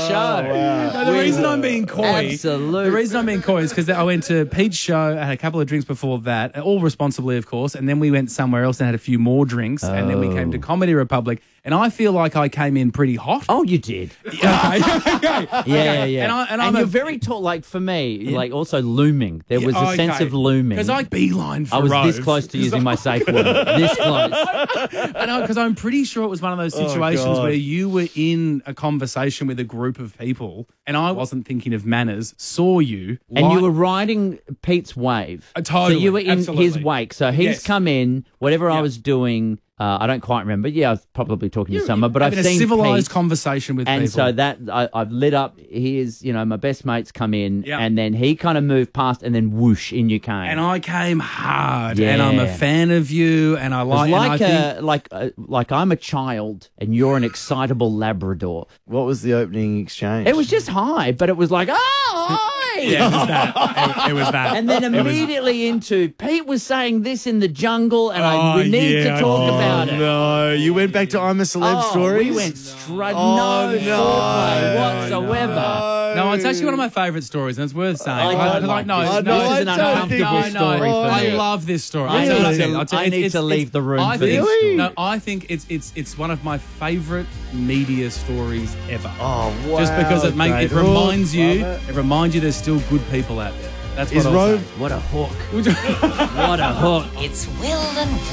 show. No, the reason I'm being coy, Absolutely. the reason I'm being coy is because I went to Pete's show, I had a couple of drinks before that, all responsibly, of course, and then we went somewhere else and had a few more drinks, and then we came to Comedy Republic, and I feel like I came in pretty hot. Oh, you did. Okay. Yeah. And you're very tall. Like for me, like also looming. There was a sense of looming. Because I beeline for I was Rove. this close to using my safe word. This close. Because I'm pretty sure it was one of those situations where you were in a conversation with a group of people, and I wasn't thinking of manners, saw you. And you were riding Pete's wave. Totally. So you were in his Absolutely. wake. So he's come in, whatever I was doing, I don't quite remember. Yeah, I was probably talking to someone, but I've having seen a civilized Pete, conversation with and people. so that I've lit up. Here's, my best mates come in, Yep. and then he kind of moved past, and then whoosh, in you came. And I came hard, Yeah. and I'm a fan of you, and I like. It and I was think, like I'm a child, and you're an excitable Labrador. What was the opening exchange? It was just hi, but it was like, oh, hi. yeah, it was that. It was that. And then immediately into Pete was saying this in the jungle, and Oh, we need to yeah. talk about it. No, you went back to I'm a Celeb Oh, stories? we went straight. Oh, no no. foreplay whatsoever. No, it's actually one of my favourite stories, and it's worth saying. I don't like this. This is an uncomfortable story for I me. love this story. I I'll need tell you, to- I'll tell you, I need it's- to leave the room I for think, this story. No, I think it's one of my favourite media stories ever. Oh, wow. Just because it great reminds hook. you, Love it reminds you there's still good people out there. That's what Is I'll Rove say. What a hook. What a hook. It's Will and